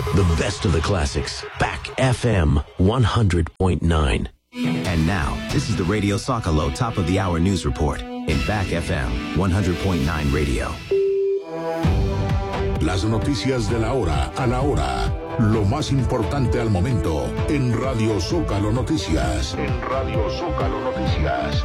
The best of the classics. Back FM 100.9. And now, this is the Radio Zócalo Top of the Hour News Report in Back FM 100.9 Radio. Las noticias de la hora a la hora. Lo más importante al momento en Radio Zócalo Noticias. En Radio Zócalo Noticias.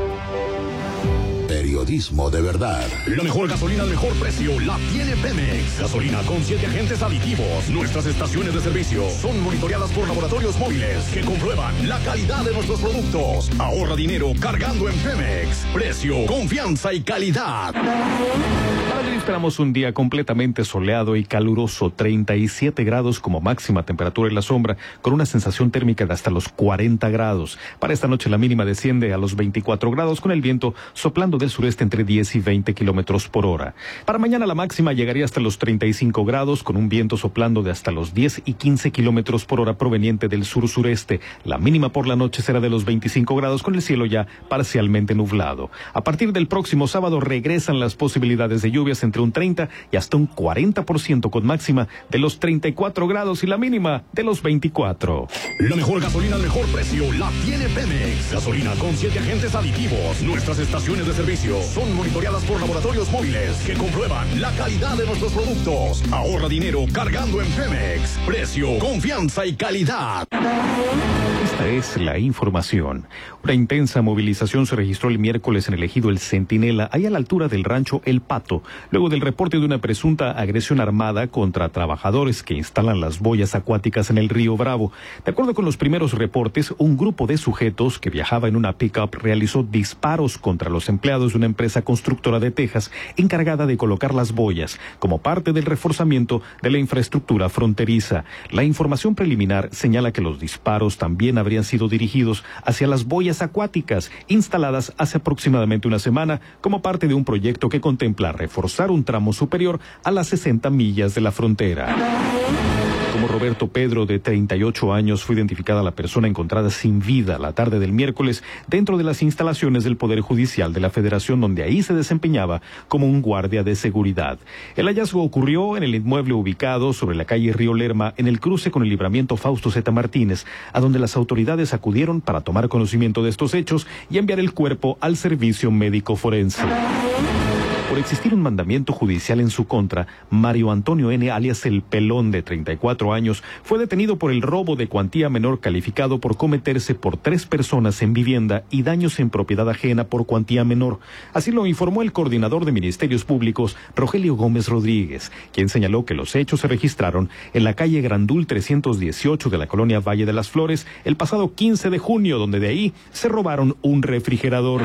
Periodismo de verdad. La mejor gasolina al mejor precio la tiene Pemex. Gasolina con 7 agentes aditivos. Nuestras estaciones de servicio son monitoreadas por laboratorios móviles que comprueban la calidad de nuestros productos. Ahorra dinero cargando en Pemex. Precio, confianza y calidad. Para hoy esperamos un día completamente soleado y caluroso. 37 grados como máxima temperatura en la sombra, con una sensación térmica de hasta los 40 grados. Para esta noche la mínima desciende a los 24 grados, con el viento soplando del sureste entre 10 y 20 kilómetros por hora. Para mañana la máxima llegaría hasta los 35 grados, con un viento soplando de hasta los 10 y 15 kilómetros por hora proveniente del sur-sureste. La mínima por la noche será de los 25 grados, con el cielo ya parcialmente nublado. A partir del próximo sábado regresan las posibilidades de lluvias entre un 30 y hasta un 40%, con máxima de los 34 grados y la mínima de los 24. La mejor gasolina al mejor precio la tiene Pemex. Gasolina con 7 agentes aditivos. Nuestras estaciones de servicio son monitoreadas por laboratorios móviles que comprueban la calidad de nuestros productos. Ahorra dinero cargando en Pemex. Precio, confianza y calidad. Esta es la información. Una intensa movilización se registró el miércoles en el ejido El Centinela, ahí a la altura del rancho El Pato, luego del reporte de una presunta agresión armada contra trabajadores que instalan las boyas acuáticas en el río Bravo. De acuerdo con los primeros reportes, un grupo de sujetos que viajaba en una pick-up realizó disparos contra los empleados de una empresa constructora de Texas encargada de colocar las boyas como parte del reforzamiento de la infraestructura fronteriza. La información preliminar señala que los disparos también habrían sido dirigidos hacia las boyas acuáticas instaladas hace aproximadamente una semana como parte de un proyecto que contempla reforzar un tramo superior a las 60 millas de la frontera. Como Roberto Pedro, de 38 años, fue identificada la persona encontrada sin vida la tarde del miércoles dentro de las instalaciones del Poder Judicial de la Federación, donde ahí se desempeñaba como un guardia de seguridad. El hallazgo ocurrió en el inmueble ubicado sobre la calle Río Lerma, en el cruce con el libramiento Fausto Z. Martínez, a donde las autoridades acudieron para tomar conocimiento de estos hechos y enviar el cuerpo al servicio médico forense. Por existir un mandamiento judicial en su contra, Mario Antonio N., alias El Pelón, de 34 años, fue detenido por el robo de cuantía menor calificado por cometerse por 3 personas en vivienda y daños en propiedad ajena por cuantía menor. Así lo informó el coordinador de Ministerios Públicos, Rogelio Gómez Rodríguez, quien señaló que los hechos se registraron en la calle Grandul 318 de la colonia Valle de las Flores el pasado 15 de junio, donde de ahí se robaron un refrigerador.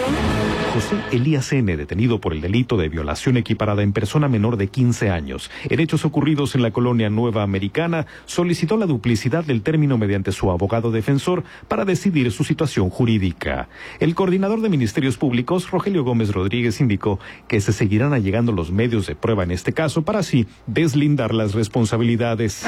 José Elías N., detenido por el delito de violación equiparada en persona menor de 15 años, en hechos ocurridos en la colonia Nueva Americana, solicitó la duplicidad del término mediante su abogado defensor para decidir su situación jurídica. El coordinador de Ministerios Públicos, Rogelio Gómez Rodríguez, indicó que se seguirán allegando los medios de prueba en este caso para así deslindar las responsabilidades.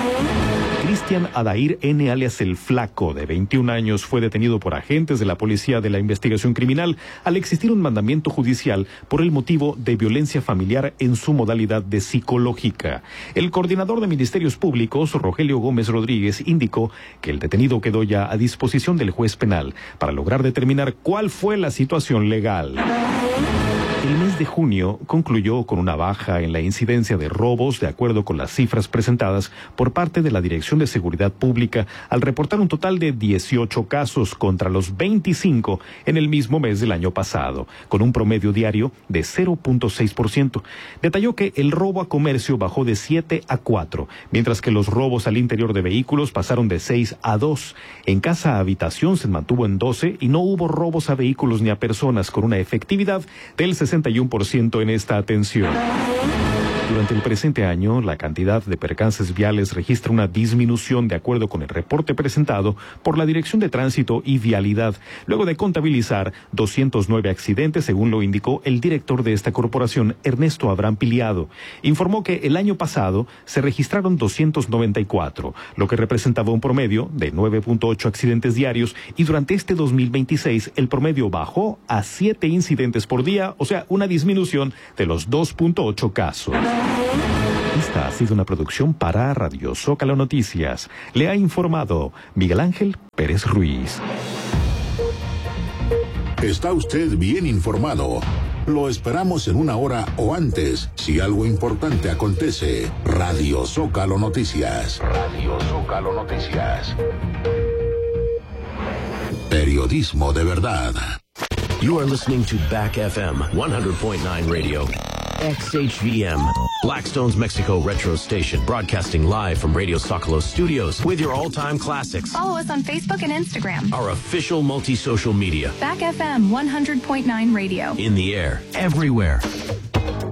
Cristian Adair N., alias El Flaco, de 21 años, fue detenido por agentes de la Policía de la Investigación Criminal al existir un mandamiento judicial por el motivo de violencia familiar en su modalidad de psicológica. El coordinador de Ministerios Públicos, Rogelio Gómez Rodríguez, indicó que el detenido quedó ya a disposición del juez penal para lograr determinar cuál fue la situación legal. El mes de junio concluyó con una baja en la incidencia de robos, de acuerdo con las cifras presentadas por parte de la Dirección de Seguridad Pública, al reportar un total de 18 casos contra los 25 en el mismo mes del año pasado, con un promedio diario de 0.6%. Detalló que el robo a comercio bajó de 7 a 4, mientras que los robos al interior de vehículos pasaron de 6 a 2. En casa habitación se mantuvo en 12 y no hubo robos a vehículos ni a personas, con una efectividad del 61% en esta atención. Durante el presente año, la cantidad de percances viales registra una disminución de acuerdo con el reporte presentado por la Dirección de Tránsito y Vialidad, luego de contabilizar 209 accidentes, según lo indicó el director de esta corporación, Ernesto Abraham Piliado. Informó que el año pasado se registraron 294, lo que representaba un promedio de 9.8 accidentes diarios, y durante este 2026 el promedio bajó a 7 incidentes por día, o sea, una disminución de los 2.8 casos. Esta ha sido una producción para Radio Zócalo Noticias. Le ha informado Miguel Ángel Pérez Ruiz. Está usted bien informado. Lo esperamos en una hora o antes, si algo importante acontece. Radio Zócalo Noticias. Radio Zócalo Noticias. Periodismo de verdad. You are listening to Back FM 100.9 Radio. XHVM, Blackstone's Mexico Retro Station, broadcasting live from Radio Zócalo Studios with your all-time classics. Follow us on Facebook and Instagram. Our official multi-social media. Back FM 100.9 Radio. In the air, everywhere.